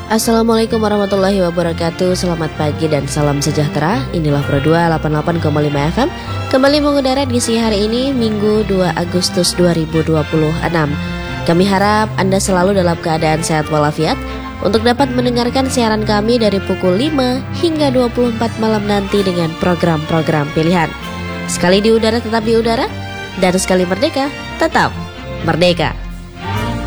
Assalamualaikum warahmatullahi wabarakatuh. Selamat pagi dan salam sejahtera. Inilah Pro 2 88,5 FM kembali mengudara di siang hari ini, Minggu 2 Agustus 2026. Kami harap Anda selalu dalam keadaan sehat walafiat untuk dapat mendengarkan siaran kami dari pukul 5 hingga 24 malam nanti dengan program-program pilihan. Sekali di udara tetap di udara, dan sekali merdeka tetap merdeka.